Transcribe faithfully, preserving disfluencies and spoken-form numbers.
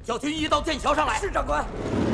叫军医到剑桥上来。 是长官。